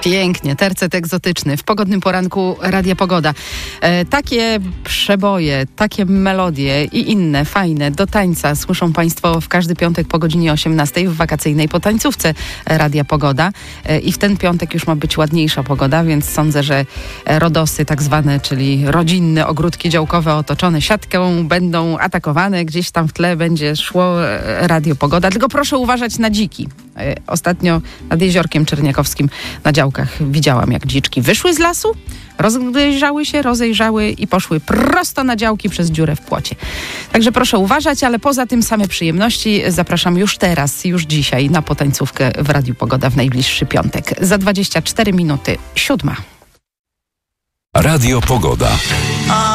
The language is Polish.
Pięknie, tercet egzotyczny w pogodnym poranku Radia Pogoda. Takie przeboje, takie melodie i inne fajne do tańca słyszą Państwo w każdy piątek po godzinie 18 w wakacyjnej potańcówce Radia Pogoda. I w ten piątek już ma być ładniejsza pogoda, więc sądzę, że rodosy tak zwane, czyli rodzinne ogródki działkowe otoczone siatką będą atakowane. Gdzieś tam w tle będzie szło Radio Pogoda. Tylko proszę uważać na dziki. Ostatnio nad Jeziorkiem Czerniakowskim na działkach widziałam, jak dziczki wyszły z lasu, rozejrzały i poszły prosto na działki przez dziurę w płocie. Także proszę uważać, ale poza tym same przyjemności. Zapraszam już teraz, już dzisiaj na potańcówkę w Radiu Pogoda w najbliższy piątek. Za 24 minuty 7. Radio Pogoda.